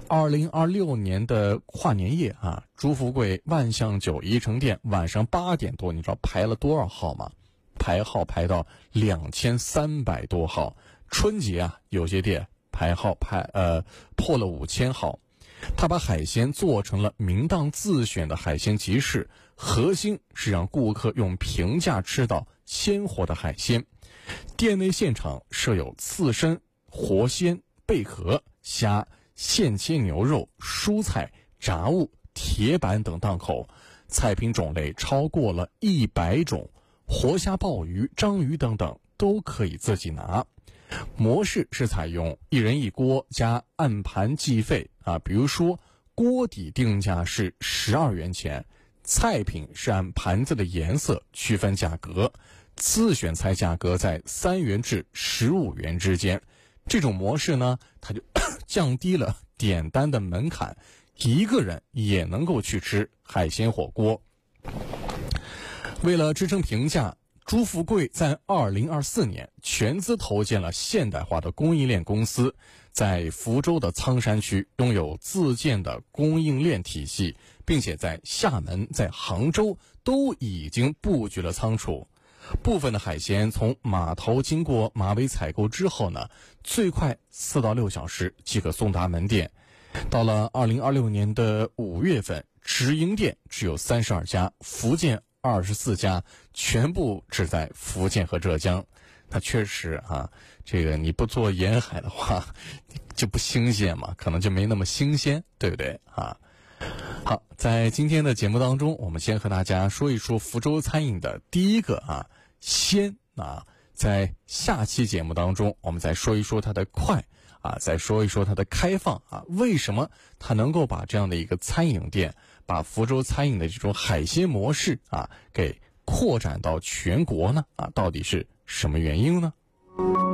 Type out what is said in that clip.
2026年的跨年夜啊，朱福贵万象酒宜城店晚上8点多，你知道排了多少号吗？排号排到2300多号。春节啊，有些店排号破了5000号。他把海鲜做成了明档自选的海鲜集市，核心是让顾客用平价吃到鲜活的海鲜。店内现场设有刺身、活鲜、贝壳、虾、现切牛肉、蔬菜、炸物、铁板等档口，菜品种类超过了100种，活虾、鲍鱼、章鱼等等都可以自己拿。模式是采用1人1锅加按盘计费啊，比如说锅底定价是12元钱，菜品是按盘子的颜色区分价格，自选菜价格在3元至15元之间。这种模式呢，它就降低了点单的门槛，一个人也能够去吃海鲜火锅。为了支撑平价，朱福贵在2024年全资投建了现代化的供应链公司，在福州的苍山区拥有自建的供应链体系，并且在厦门、在杭州都已经布局了仓储。部分的海鲜从码头经过马尾采购之后呢，最快4到6小时即可送达门店。到了2026年的5月份，直营店只有32家，福建24家，全部只在福建和浙江。那确实啊，这个你不做沿海的话就不新鲜嘛，可能就没那么新鲜，对不对啊？好，在今天的节目当中，我们先和大家说一说福州餐饮的第一个鲜啊。在下期节目当中，我们再说一说它的快啊，再说一说它的开放啊，为什么它能够把这样的一个餐饮店，把福州餐饮的这种海鲜模式啊给扩展到全国呢？啊，到底是什么原因呢？